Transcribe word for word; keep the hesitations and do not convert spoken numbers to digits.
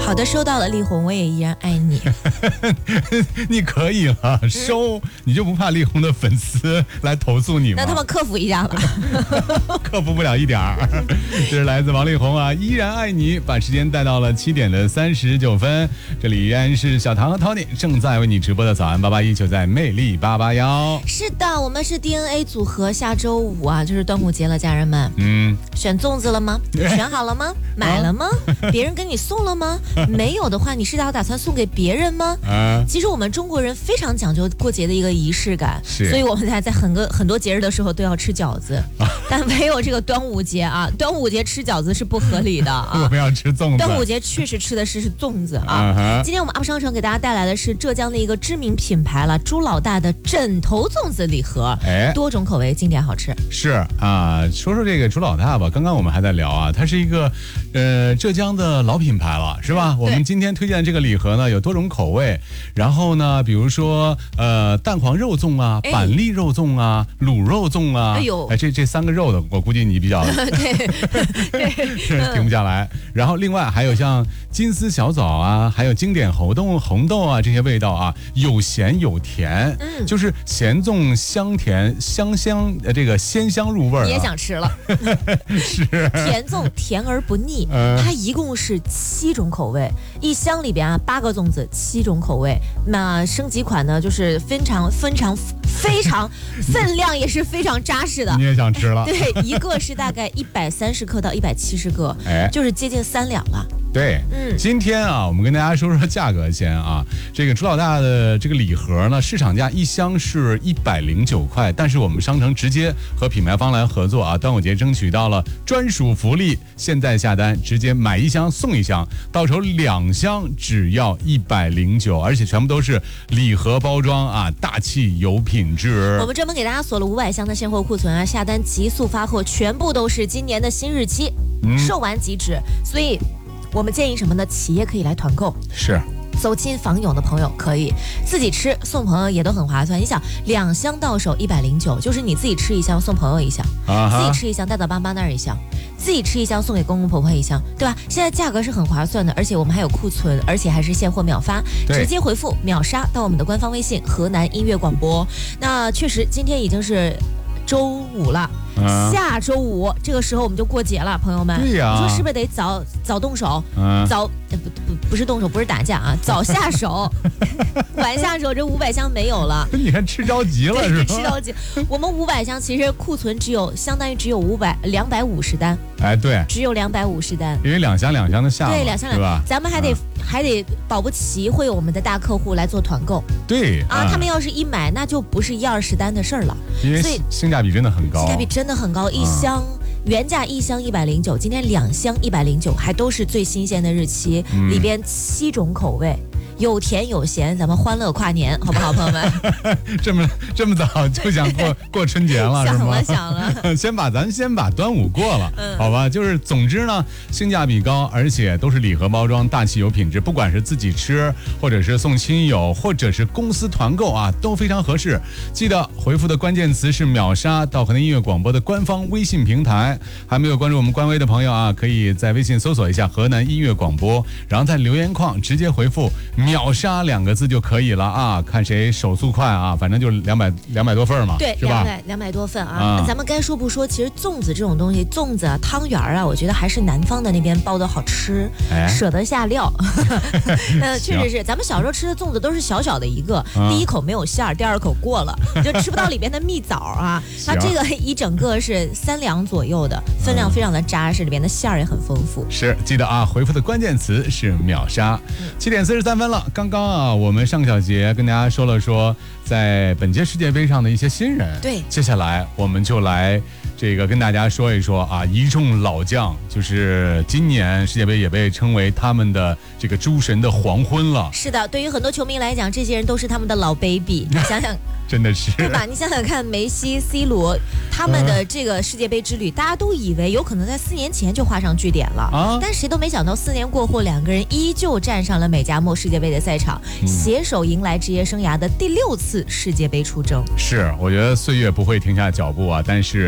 好的，收到了，力宏，我也依然爱你。 你可以了，收、嗯、你就不怕力宏的粉丝来投诉你吗？ 那他们克服一下吧。 克服不了一点儿。这是来自王力宏啊，依然爱你。把时间带到了七点的三十九分，这里依然是小唐和 Tony 正在为你直播的早安八八一，就在魅力八八幺。 是的，我们是 D N A 组合，下周五啊就是端午节了，家人们。嗯，选粽子了吗？选好了吗？买了吗？别人给你送了吗？没有的话，你是要打算送给别人吗？啊，其实我们中国人非常讲究过节的一个仪式感，所以我们才在很多很多节日的时候都要吃饺子，啊、但没有这个端午节啊，端午节吃饺子是不合理的啊。 我们要吃粽子。 端午节确实吃的是是粽子啊。Uh-huh. 今天我们 up 商城给大家带来的是浙江的一个知名品牌了，朱老大的枕头粽子礼盒，哎，多种口味，经典好吃。 是啊，说说这个朱老大吧。刚刚我们还在聊啊，它是一个呃浙江的老品牌了，是吧？我们今天推荐的这个礼盒呢，有多种口味。然后呢，比如说呃蛋黄肉粽啊、哎、板栗肉粽啊、卤肉粽啊，哎呦，哎这这三个肉的，我估计你比较对对停不下来。然后另外还有像金丝小枣啊，还有经典红豆红豆啊，这些味道啊，有咸有甜，嗯，就是咸粽香甜香香呃这个鲜香入味儿、啊。 你也想吃了？ 是甜粽甜而不腻，呃、它一共是七种口味，一箱里边啊八个粽子，七种口味。那升级款呢，就是非常非常非常分量也是非常扎实的。 你也想吃了？ 对，一个是大概一百三十克到一百七十克，哎，就是接近三两了。 对，嗯，今天啊，我们跟大家说说价格先啊。这个朱老大的这个礼盒呢，市场价一箱是一百零九块，但是我们商城直接和品牌方来合作啊，端午节争取到了专属福利，现在下单直接买一箱送一箱，到手两箱只要一百零九，而且全部都是礼盒包装啊，大气有品质。 我们专门给大家锁了五百箱的现货库存啊，下单急速发货，全部都是今年的新日期，嗯、售完即止，所以。我们建议什么呢？企业可以来团购， 是走亲访友的朋友可以自己吃，送朋友也都很划算。你想，两箱到手一百零九，就是你自己吃一箱送朋友一箱，啊、自己吃一箱带到爸妈那儿一箱，自己吃一箱送给公公婆婆一箱，对吧？现在价格是很划算的，而且我们还有库存，而且还是现货秒发，直接回复秒杀到我们的官方微信河南音乐广播。那确实，今天已经是周五了。啊、下周五这个时候我们就过节了，朋友们。 对呀、啊， 你说是不是得早早动手？啊、早不不不是动手，不是打架啊，早下手，晚下手。这五百箱没有了， 你看吃着急了是吧？ 吃着急。我们五百箱其实库存只有相当于只有五百两百五十单。 哎，对， 只有两百五十单， 因为两箱两箱的下， 对，两箱两，对吧？咱们还得、嗯、还得保不齐会有我们的大客户来做团购。 对啊、嗯，他们要是一买，那就不是一二十单的事儿了， 因为性价比真的很高， 性价比真的很高，一箱。嗯原价一箱一百零九，今天两箱一百零九，还都是最新鲜的日期，嗯、里边七种口味。有甜有咸，咱们欢乐跨年，好不好，朋友们？ 这么这么早就想过过春节了， 想了是吗？ 想了， 先把咱先把端午过了，嗯、好吧？就是总之呢，性价比高，而且都是礼盒包装，大气有品质，不管是自己吃，或者是送亲友，或者是公司团购啊，都非常合适。记得回复的关键词是秒杀到河南音乐广播的官方微信平台。还没有关注我们官微的朋友啊，可以在微信搜索一下河南音乐广播，然后在留言框直接回复秒杀两个字就可以了啊！看谁手速快啊，反正就两百两百多份嘛， 对， 是吧？ 两百两百多份啊！嗯、咱们该说不说，其实粽子这种东西，粽子啊、汤圆啊，我觉得还是南方的那边包的好吃，哎、舍得下料。呃，确实是，咱们小时候吃的粽子都是小小的一个，嗯、第一口没有馅儿，第二口过了，就吃不到里边的蜜枣啊。它这个一整个是三两左右的，分量非常的扎实，里边的馅儿也很丰富。 是，记得啊，回复的关键词是秒杀。七点四十三分了，刚刚啊，我们上个小节跟大家说了说，在本届世界杯上的一些新人。 对， 接下来我们就来这个跟大家说一说啊，一众老将，就是今年世界杯也被称为他们的这个诸神的黄昏了。 是的，对于很多球迷来讲，这些人都是他们的老 baby。你想想。 真的是， 对吧？你想想看，梅西、C 罗他们的这个世界杯之旅，大家都以为有可能在四年前就画上句点了，啊、但谁都没想到，四年过后，两个人依旧站上了美加墨世界杯的赛场，嗯、携手迎来职业生涯的第六次世界杯出征。 是，我觉得岁月不会停下脚步啊，但是。